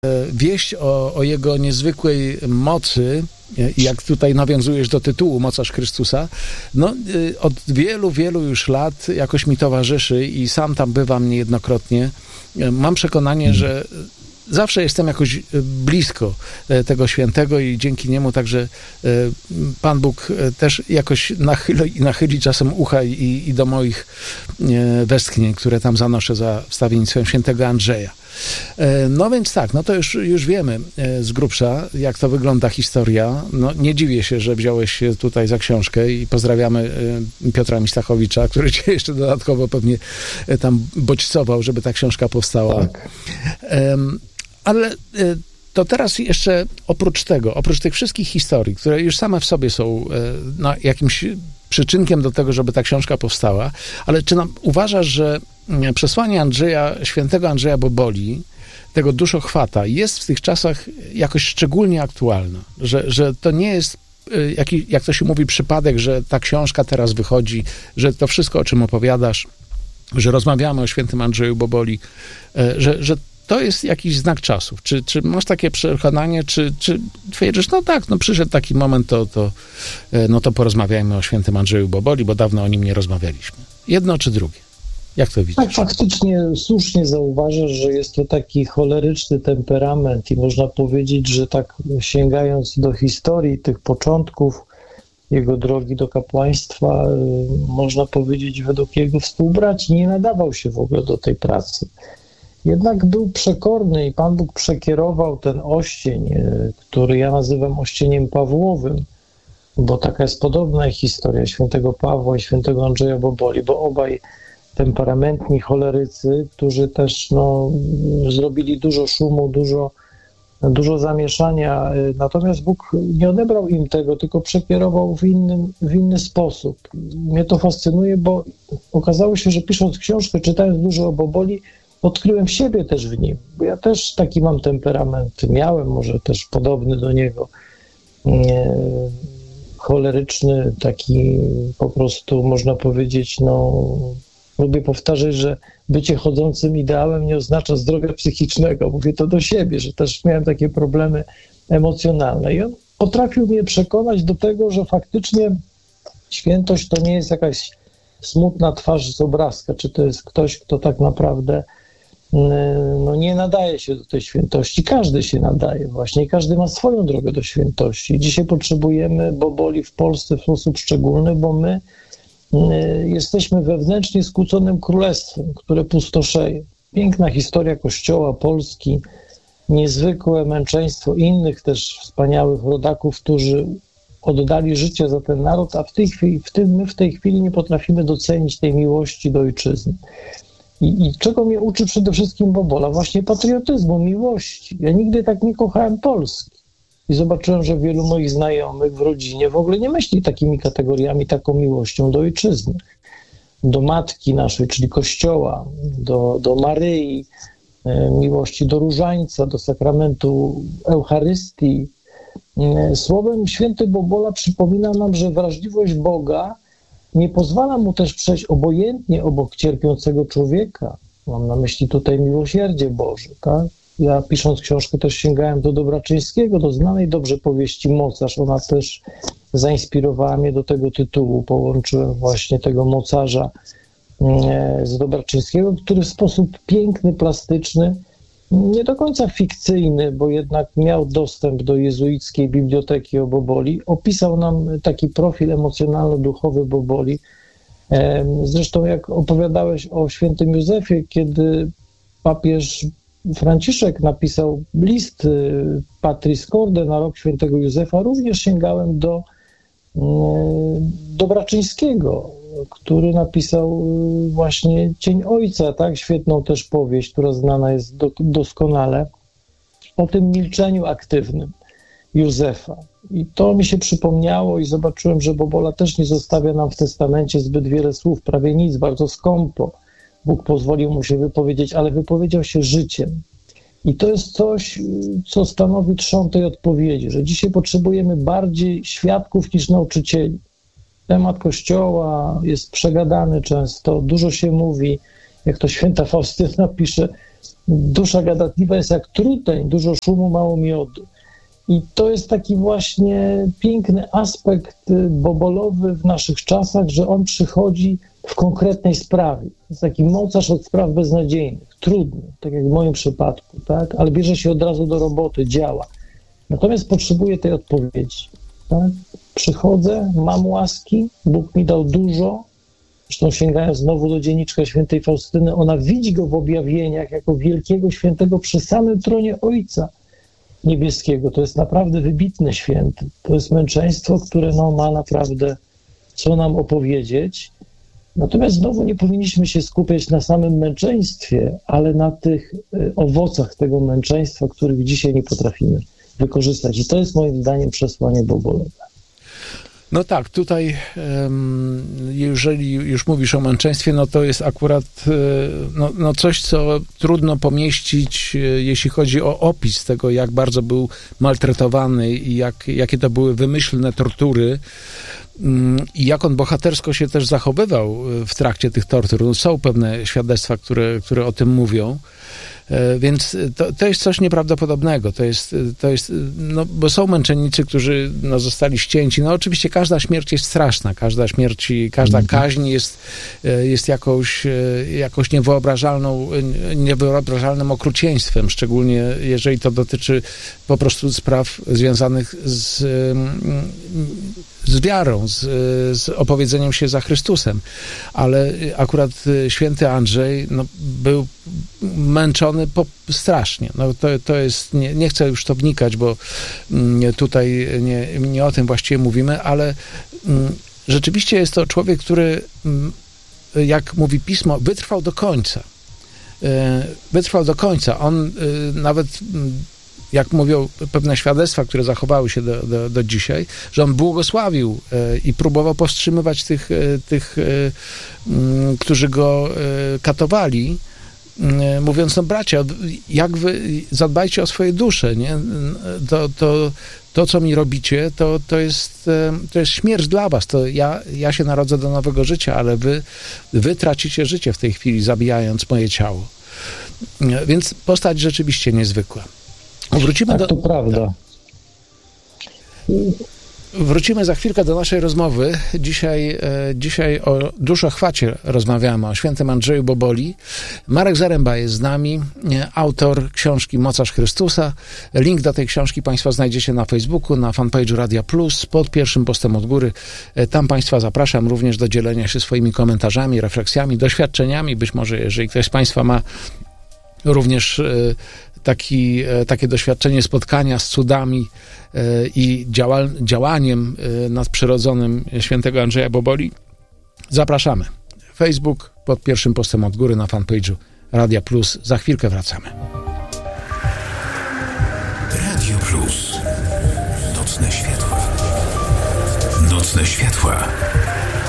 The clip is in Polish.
wieść o jego niezwykłej mocy, jak tutaj nawiązujesz do tytułu Mocarz Chrystusa, no od wielu już lat jakoś mi towarzyszy i sam tam bywam niejednokrotnie. Mam przekonanie, że zawsze jestem jakoś blisko tego świętego i dzięki niemu także Pan Bóg też jakoś nachyli czasem ucha i do moich westchnień, które tam zanoszę za wstawiennictwem świętego Andrzeja. No więc tak, no to już wiemy z grubsza, jak to wygląda historia. No nie dziwię się, że wziąłeś się tutaj za książkę i pozdrawiamy Piotra Mistachowicza, który cię jeszcze dodatkowo pewnie tam bodźcował, żeby ta książka powstała. Tak. Ale to teraz jeszcze oprócz tych wszystkich historii, które już same w sobie są jakimś przyczynkiem do tego, żeby ta książka powstała, ale czy uważasz, że przesłanie świętego Andrzeja Boboli, tego duszochwata, jest w tych czasach jakoś szczególnie aktualna? Że to nie jest, jak to się mówi, przypadek, że ta książka teraz wychodzi, że to wszystko, o czym opowiadasz, że rozmawiamy o świętym Andrzeju Boboli, że to jest jakiś znak czasów. Czy masz takie przekonanie, czy twierdzisz, no tak, no przyszedł taki moment, to porozmawiajmy o świętym Andrzeju Boboli, bo dawno o nim nie rozmawialiśmy. Jedno czy drugie? Jak to widzisz? Tak, faktycznie słusznie zauważasz, że jest to taki choleryczny temperament i można powiedzieć, że tak sięgając do historii tych początków jego drogi do kapłaństwa, można powiedzieć, według jego współbraci nie nadawał się w ogóle do tej pracy. Jednak był przekorny i Pan Bóg przekierował ten oścień, który ja nazywam ościeniem Pawłowym, bo taka jest podobna historia świętego Pawła i świętego Andrzeja Boboli, bo obaj temperamentni cholerycy, którzy też zrobili dużo szumu, dużo zamieszania, natomiast Bóg nie odebrał im tego, tylko przekierował w inny sposób. Mnie to fascynuje, bo okazało się, że pisząc książkę, czytając dużo o Boboli, odkryłem siebie też w nim, bo ja też taki mam temperament, miałem może też podobny do niego, choleryczny, taki po prostu można powiedzieć, lubię powtarzać, że bycie chodzącym ideałem nie oznacza zdrowia psychicznego. Mówię to do siebie, że też miałem takie problemy emocjonalne i on potrafił mnie przekonać do tego, że faktycznie świętość to nie jest jakaś smutna twarz z obrazka, czy to jest ktoś, kto tak naprawdę nie nadaje się do tej świętości. Każdy się nadaje właśnie i każdy ma swoją drogę do świętości. Dzisiaj potrzebujemy Boboli w Polsce w sposób szczególny, bo my jesteśmy wewnętrznie skłóconym królestwem, które pustoszeje. Piękna historia Kościoła, Polski, niezwykłe męczeństwo innych też wspaniałych rodaków, którzy oddali życie za ten naród, a my w tej chwili nie potrafimy docenić tej miłości do ojczyzny. I czego mnie uczy przede wszystkim Bobola? Właśnie patriotyzmu, miłości. Ja nigdy tak nie kochałem Polski. I zobaczyłem, że wielu moich znajomych w rodzinie w ogóle nie myśli takimi kategoriami, taką miłością do ojczyzny. Do matki naszej, czyli Kościoła, do Maryi, miłości do różańca, do sakramentu Eucharystii. Słowem, święty Bobola przypomina nam, że wrażliwość Boga nie pozwala mu też przejść obojętnie obok cierpiącego człowieka. Mam na myśli tutaj miłosierdzie Boże, tak? Ja pisząc książkę też sięgałem do Dobraczyńskiego, do znanej dobrze powieści Mocarz. Ona też zainspirowała mnie do tego tytułu. Połączyłem właśnie tego mocarza z Dobraczyńskiego, który w sposób piękny, plastyczny, nie do końca fikcyjny, bo jednak miał dostęp do jezuickiej biblioteki o Boboli, opisał nam taki profil emocjonalno-duchowy Boboli. Zresztą jak opowiadałeś o świętym Józefie, kiedy papież Franciszek napisał list Patris Corde na rok świętego Józefa, również sięgałem do Dobraczyńskiego, który napisał właśnie Cień Ojca, tak, świetną też powieść, która znana jest doskonale, o tym milczeniu aktywnym Józefa. I to mi się przypomniało i zobaczyłem, że Bobola też nie zostawia nam w testamencie zbyt wiele słów, prawie nic, bardzo skąpo. Bóg pozwolił mu się wypowiedzieć, ale wypowiedział się życiem. I to jest coś, co stanowi trzon tej odpowiedzi, że dzisiaj potrzebujemy bardziej świadków niż nauczycieli. Temat Kościoła jest przegadany często, dużo się mówi, jak to święta Faustyna pisze, dusza gadatliwa jest jak truteń, dużo szumu, mało miodu. I to jest taki właśnie piękny aspekt bobolowy w naszych czasach, że on przychodzi w konkretnej sprawie. Jest taki mocarz od spraw beznadziejnych, trudny, tak jak w moim przypadku, tak? Ale bierze się od razu do roboty, działa. Natomiast potrzebuje tej odpowiedzi. Tak? Przychodzę, mam łaski, Bóg mi dał dużo. Zresztą sięgając znowu do dzienniczka świętej Faustyny, ona widzi go w objawieniach jako wielkiego świętego przy samym tronie Ojca Niebieskiego. To jest naprawdę wybitny święty. To jest męczeństwo, które ma naprawdę co nam opowiedzieć. Natomiast znowu nie powinniśmy się skupiać na samym męczeństwie, ale na tych owocach tego męczeństwa, których dzisiaj nie potrafimy wykorzystać. I to jest moim zdaniem przesłanie bobolowe. No tak, tutaj jeżeli już mówisz o męczeństwie, no to jest akurat no coś, co trudno pomieścić, jeśli chodzi o opis tego, jak bardzo był maltretowany i jakie to były wymyślne tortury i jak on bohatersko się też zachowywał w trakcie tych tortur. No, są pewne świadectwa, które o tym mówią. Więc to jest coś nieprawdopodobnego. To jest, no, bo są męczennicy, którzy zostali ścięci. No oczywiście każda śmierć jest straszna. Każda śmierć i każda kaźń jest jakąś niewyobrażalnym okrucieństwem, szczególnie jeżeli to dotyczy po prostu spraw związanych z wiarą, z opowiedzeniem się za Chrystusem. Ale akurat święty Andrzej był męczony strasznie. No to jest, nie chcę już to wnikać, bo tutaj nie o tym właściwie mówimy, ale rzeczywiście jest to człowiek, który, jak mówi Pismo, wytrwał do końca. Wytrwał do końca. On nawet, jak mówią pewne świadectwa, które zachowały się do dzisiaj, że on błogosławił i próbował powstrzymywać tych którzy go katowali, mówiąc, no bracia, jak wy zadbajcie o swoje dusze, nie? To co mi robicie, to jest śmierć dla was. To ja się narodzę do nowego życia, ale wy tracicie życie w tej chwili, zabijając moje ciało. Więc postać rzeczywiście niezwykła. Wrócimy to prawda. Wrócimy za chwilkę do naszej rozmowy. Dzisiaj o duszachwacie rozmawiamy, o świętym Andrzeju Boboli. Marek Zaręba jest z nami, autor książki Mocarz Chrystusa. Link do tej książki Państwo znajdziecie na Facebooku, na fanpage'u Radia Plus, pod pierwszym postem od góry. Tam Państwa zapraszam również do dzielenia się swoimi komentarzami, refleksjami, doświadczeniami. Być może, jeżeli ktoś z Państwa ma również takie doświadczenie spotkania z cudami i działaniem nadprzyrodzonym świętego Andrzeja Boboli, zapraszamy. Facebook pod pierwszym postem od góry na fanpage'u Radia Plus. Za chwilkę wracamy. Radio Plus. Nocne światła. Nocne światła.